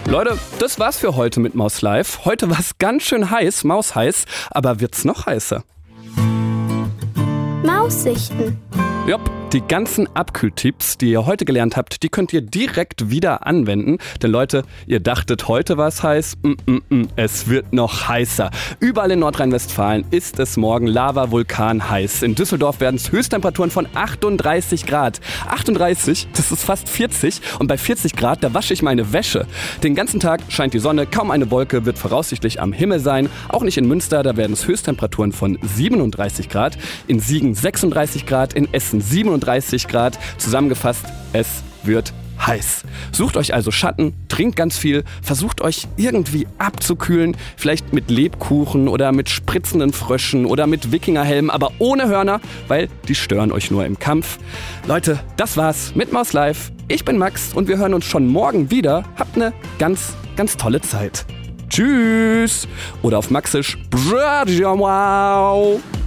Leute, das war's für heute mit Maus Live. Heute war's ganz schön heiß, mausheiß, aber wird's noch heißer? Maussichten. Jopp, die ganzen Abkühltipps, die ihr heute gelernt habt, die könnt ihr direkt wieder anwenden. Denn Leute, ihr dachtet, heute war es heiß. Es wird noch heißer. Überall in Nordrhein-Westfalen ist es morgen Lava-Vulkan heiß. In Düsseldorf werden es Höchsttemperaturen von 38 Grad. 38, das ist fast 40. Und bei 40 Grad, da wasche ich meine Wäsche. Den ganzen Tag scheint die Sonne, kaum eine Wolke wird voraussichtlich am Himmel sein. Auch nicht in Münster, da werden es Höchsttemperaturen von 37 Grad. In Siegen 36 Grad, in Essen 37 Grad. Zusammengefasst, es wird heiß. Sucht euch also Schatten, trinkt ganz viel, versucht euch irgendwie abzukühlen, vielleicht mit Lebkuchen oder mit spritzenden Fröschen oder mit Wikingerhelmen, aber ohne Hörner, weil die stören euch nur im Kampf. Leute, das war's mit Maus Live. Ich bin Max und wir hören uns schon morgen wieder. Habt eine ganz, ganz tolle Zeit. Tschüss! Oder auf Maxisch, wow!